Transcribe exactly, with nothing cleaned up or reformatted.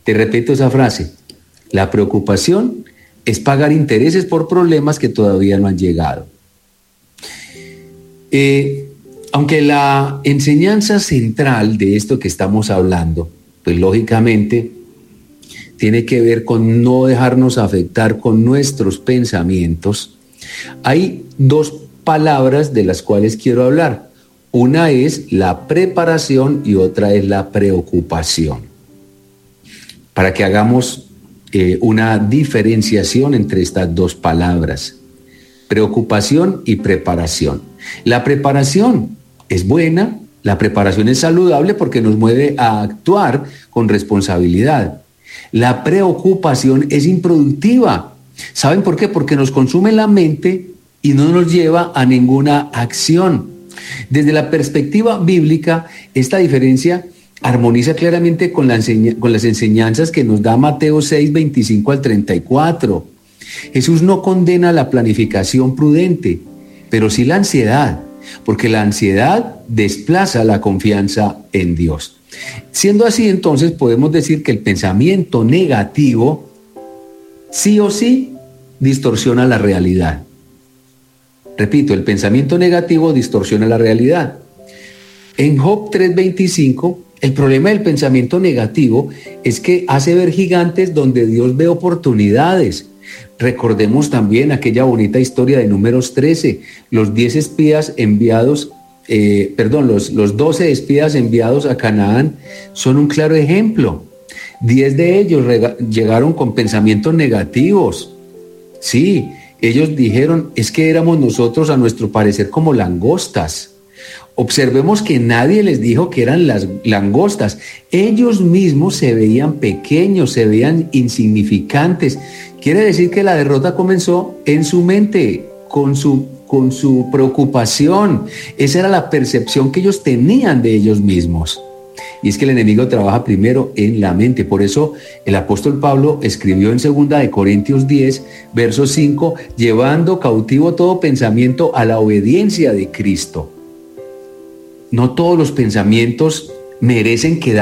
Te repito esa frase. La preocupación es pagar intereses por problemas que todavía no han llegado. Eh, aunque la enseñanza central de esto que estamos hablando, pues lógicamente tiene que ver con no dejarnos afectar con nuestros pensamientos, hay dos palabras de las cuales quiero hablar. Una es la preparación y otra es la preocupación. Para que hagamos eh, una diferenciación entre estas dos palabras, preocupación y preparación. La preparación es buena, la preparación es saludable porque nos mueve a actuar con responsabilidad. La preocupación es improductiva. ¿Saben por qué? Porque nos consume la mente y no nos lleva a ninguna acción. Desde la perspectiva bíblica, esta diferencia armoniza claramente con, la enseña, con las enseñanzas que nos da Mateo seis, veinticinco al treinta y cuatro. Jesús no condena la planificación prudente, pero sí la ansiedad, porque la ansiedad desplaza la confianza en Dios. Siendo así, entonces, podemos decir que el pensamiento negativo sí o sí distorsiona la realidad. Repito, el pensamiento negativo distorsiona la realidad. En Job tres veinticinco, el problema del pensamiento negativo es que hace ver gigantes donde Dios ve oportunidades. Recordemos también aquella bonita historia de Números trece, los diez espías enviados, eh, perdón, los, los doce espías enviados a Canaán son un claro ejemplo. Diez de ellos rega- llegaron con pensamientos negativos. Sí, ellos dijeron, es que éramos nosotros a nuestro parecer como langostas. Observemos que nadie les dijo que eran las langostas. Ellos mismos se veían pequeños, se veían insignificantes. Quiere decir que la derrota comenzó en su mente, con su, con su preocupación. Esa era la percepción que ellos tenían de ellos mismos. Y es que el enemigo trabaja primero en la mente. Por eso el apóstol Pablo escribió en segunda de Corintios diez, verso cinco, llevando cautivo todo pensamiento a la obediencia de Cristo. No todos los pensamientos merecen quedar